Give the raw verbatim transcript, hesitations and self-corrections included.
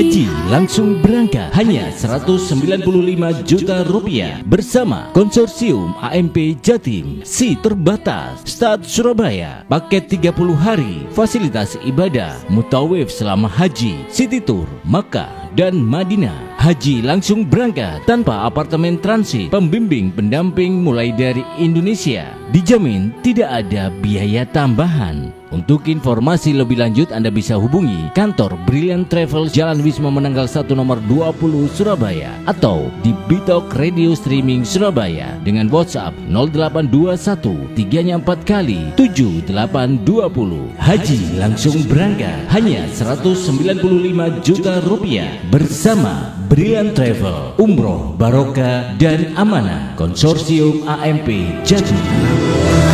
Haji langsung berangkat hanya seratus sembilan puluh lima juta rupiah bersama Konsorsium A M P Jatim. Seat terbatas, Start Surabaya, paket tiga puluh hari, fasilitas ibadah, mutawif selama haji, city tour, Makkah dan Madinah. Haji langsung berangkat tanpa apartemen transit, pembimbing pendamping mulai dari Indonesia. Dijamin tidak ada biaya tambahan. Untuk informasi lebih lanjut Anda bisa hubungi kantor Brilliant Travel Jalan Wisma Menanggal satu nomor dua puluh Surabaya atau di Bitok Radio Streaming Surabaya dengan WhatsApp nol delapan dua satu tiga empat kali tujuh delapan dua nol. Haji langsung berangkat hanya seratus sembilan puluh lima juta rupiah bersama Brilliant Travel, Umroh Barokah dan Amanah, Konsorsium A M P Jatim.